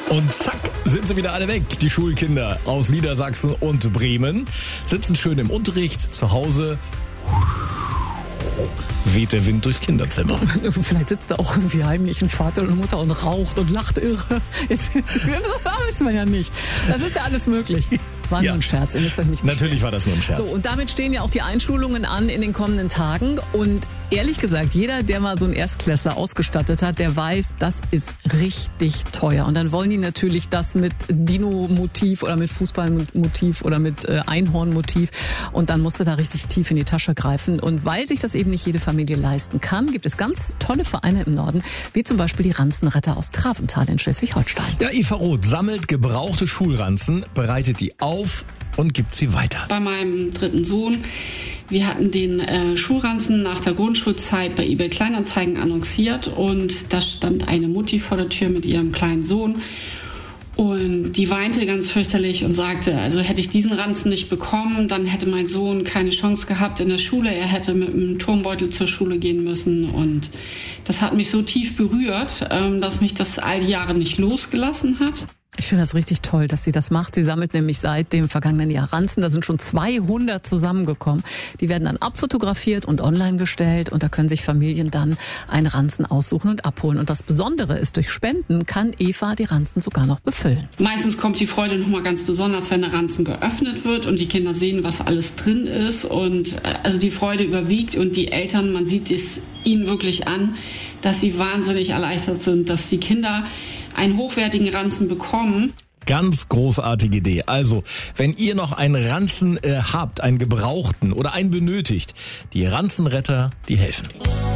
Und zack, sind sie wieder alle weg. Die Schulkinder aus Niedersachsen und Bremen sitzen schön im Unterricht, zu Hause. Weht der Wind durchs Kinderzimmer. Vielleicht sitzt da auch irgendwie heimlich ein Vater oder Mutter und raucht und lacht irre. Jetzt weiß man ja nicht. Das ist ja alles möglich. War nur ein Scherz, ihr müsst euch nicht beschweren. Natürlich war das nur ein Scherz. So, und damit stehen ja auch die Einschulungen an in den kommenden Tagen. Und ehrlich gesagt, jeder, der mal so einen Erstklässler ausgestattet hat, der weiß, das ist richtig teuer. Und dann wollen die natürlich das mit Dino-Motiv oder mit Fußball-Motiv oder mit Einhorn-Motiv. Und dann musst du da richtig tief in die Tasche greifen. Und weil sich das eben nicht jede Familie leisten kann, gibt es ganz tolle Vereine im Norden, wie zum Beispiel die Ranzenretter aus Traventhal in Schleswig-Holstein. Ja, Eva Roth sammelt gebrauchte Schulranzen, bereitet die auf und gibt sie weiter. Bei meinem dritten Sohn, wir hatten den Schulranzen nach der Grundschulzeit bei eBay Kleinanzeigen annonciert und da stand eine Mutti vor der Tür mit ihrem kleinen Sohn und die weinte ganz fürchterlich und sagte, also hätte ich diesen Ranzen nicht bekommen, dann hätte mein Sohn keine Chance gehabt in der Schule, er hätte mit einem Turmbeutel zur Schule gehen müssen und das hat mich so tief berührt, dass mich das all die Jahre nicht losgelassen hat. Ich finde das richtig toll, dass sie das macht. Sie sammelt nämlich seit dem vergangenen Jahr Ranzen. Da sind schon 200 zusammengekommen. Die werden dann abfotografiert und online gestellt und da können sich Familien dann einen Ranzen aussuchen und abholen. Und das Besondere ist, durch Spenden kann Eva die Ranzen sogar noch befüllen. Meistens kommt die Freude nochmal ganz besonders, wenn der Ranzen geöffnet wird und die Kinder sehen, was alles drin ist. Und also die Freude überwiegt und die Eltern, man sieht es ihnen wirklich an, dass sie wahnsinnig erleichtert sind, dass die Kinder einen hochwertigen Ranzen bekommen. Ganz großartige Idee. Also, wenn ihr noch einen Ranzen habt, einen gebrauchten oder einen benötigt, die Ranzenretter, die helfen.